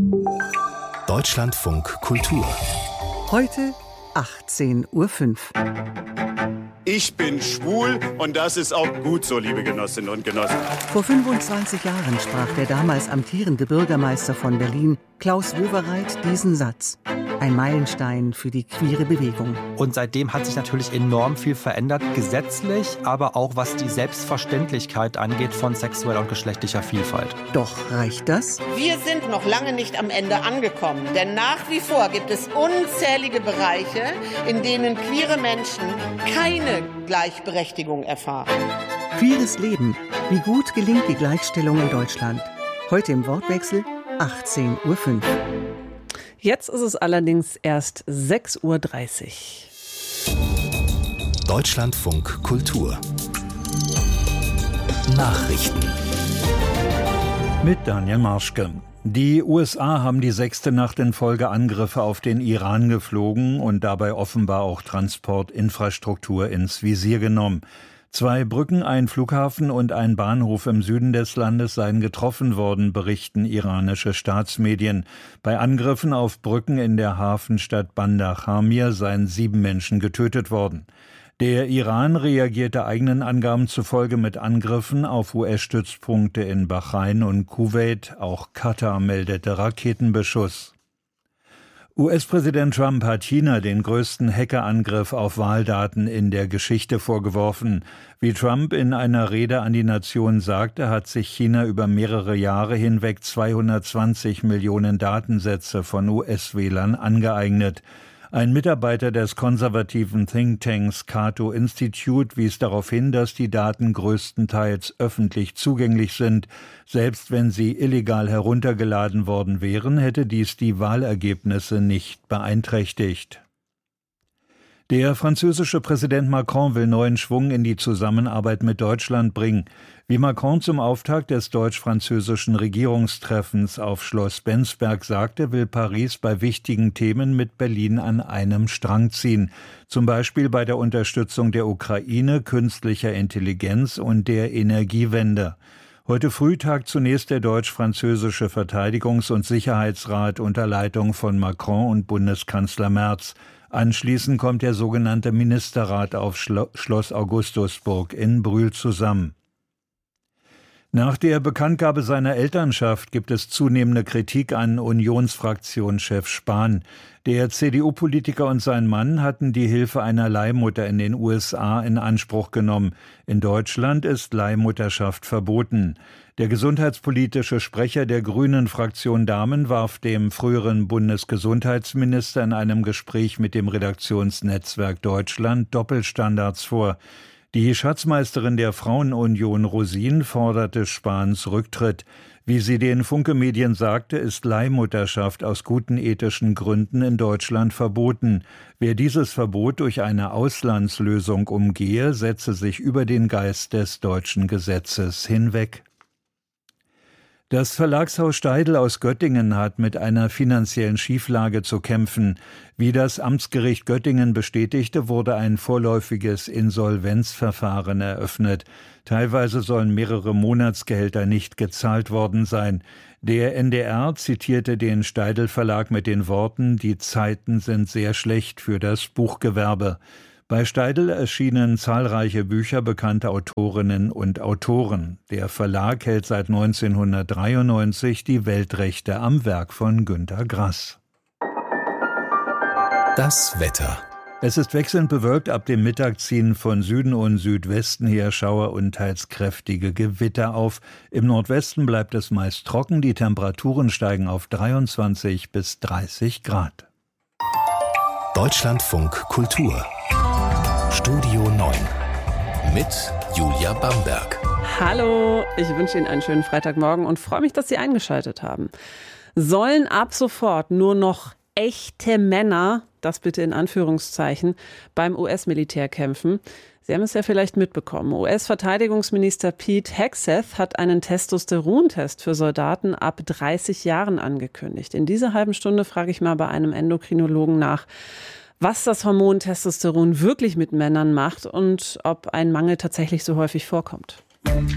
Deutschlandfunk Kultur. Heute 18:05 Uhr. Ich bin schwul und das ist auch gut so, liebe Genossinnen und Genossen. Vor 25 Jahren sprach der damals amtierende Bürgermeister von Berlin, Klaus Wowereit, diesen Satz. Ein Meilenstein für die queere Bewegung. Und seitdem hat sich natürlich enorm viel verändert, gesetzlich, aber auch was die Selbstverständlichkeit angeht von sexueller und geschlechtlicher Vielfalt. Doch reicht das? Wir sind noch lange nicht am Ende angekommen, denn nach wie vor gibt es unzählige Bereiche, in denen queere Menschen keine Gleichberechtigung erfahren. Queeres Leben. Wie gut gelingt die Gleichstellung in Deutschland? Heute im Wortwechsel 18:05 Uhr. Jetzt ist es allerdings erst 6:30 Uhr. Deutschlandfunk Kultur. Nachrichten. Mit Daniel Marschke. Die USA haben die 6. Nacht in Folge Angriffe auf den Iran geflogen und dabei offenbar auch Transportinfrastruktur ins Visier genommen. 2 Brücken, ein Flughafen und ein Bahnhof im Süden des Landes seien getroffen worden, berichten iranische Staatsmedien. Bei Angriffen auf Brücken in der Hafenstadt Bandar Hamir seien 7 Menschen getötet worden. Der Iran reagierte eigenen Angaben zufolge mit Angriffen auf US-Stützpunkte in Bahrain und Kuwait. Auch Katar meldete Raketenbeschuss. US-Präsident Trump hat China den größten Hackerangriff auf Wahldaten in der Geschichte vorgeworfen. Wie Trump in einer Rede an die Nation sagte, hat sich China über mehrere Jahre hinweg 220 Millionen Datensätze von US-Wählern angeeignet. Ein Mitarbeiter des konservativen Thinktanks Cato Institute wies darauf hin, dass die Daten größtenteils öffentlich zugänglich sind. Selbst wenn sie illegal heruntergeladen worden wären, hätte dies die Wahlergebnisse nicht beeinträchtigt. Der französische Präsident Macron will neuen Schwung in die Zusammenarbeit mit Deutschland bringen. Wie Macron zum Auftakt des deutsch-französischen Regierungstreffens auf Schloss Bensberg sagte, will Paris bei wichtigen Themen mit Berlin an einem Strang ziehen. Zum Beispiel bei der Unterstützung der Ukraine, künstlicher Intelligenz und der Energiewende. Heute früh tagt zunächst der deutsch-französische Verteidigungs- und Sicherheitsrat unter Leitung von Macron und Bundeskanzler Merz. Anschließend kommt der sogenannte Ministerrat auf Schloss Augustusburg in Brühl zusammen. Nach der Bekanntgabe seiner Elternschaft gibt es zunehmende Kritik an Unionsfraktionschef Spahn. Der CDU-Politiker und sein Mann hatten die Hilfe einer Leihmutter in den USA in Anspruch genommen. In Deutschland ist Leihmutterschaft verboten. Der gesundheitspolitische Sprecher der Grünen-Fraktion Dahmen warf dem früheren Bundesgesundheitsminister in einem Gespräch mit dem Redaktionsnetzwerk Deutschland Doppelstandards vor. Die Schatzmeisterin der Frauenunion Rosin forderte Spahns Rücktritt. Wie sie den Funke-Medien sagte, ist Leihmutterschaft aus guten ethischen Gründen in Deutschland verboten. Wer dieses Verbot durch eine Auslandslösung umgehe, setze sich über den Geist des deutschen Gesetzes hinweg. Das Verlagshaus Steidl aus Göttingen hat mit einer finanziellen Schieflage zu kämpfen. Wie das Amtsgericht Göttingen bestätigte, wurde ein vorläufiges Insolvenzverfahren eröffnet. Teilweise sollen mehrere Monatsgehälter nicht gezahlt worden sein. Der NDR zitierte den Steidl Verlag mit den Worten: Die Zeiten sind sehr schlecht für das Buchgewerbe. Bei Steidl erschienen zahlreiche Bücher bekannter Autorinnen und Autoren. Der Verlag hält seit 1993 die Weltrechte am Werk von Günter Grass. Das Wetter. Es ist wechselnd bewölkt, ab dem Mittag ziehen von Süden und Südwesten her Schauer und teils kräftige Gewitter auf. Im Nordwesten bleibt es meist trocken, die Temperaturen steigen auf 23 bis 30 Grad. Deutschlandfunk Kultur. Studio 9 mit Julia Bamberg. Hallo, ich wünsche Ihnen einen schönen Freitagmorgen und freue mich, dass Sie eingeschaltet haben. Sollen ab sofort nur noch echte Männer, das bitte in Anführungszeichen, beim US-Militär kämpfen? Sie haben es ja vielleicht mitbekommen. US-Verteidigungsminister Pete Hegseth hat einen Testosterontest für Soldaten ab 30 Jahren angekündigt. In dieser halben Stunde frage ich mal bei einem Endokrinologen nach, was das Hormon Testosteron wirklich mit Männern macht und ob ein Mangel tatsächlich so häufig vorkommt.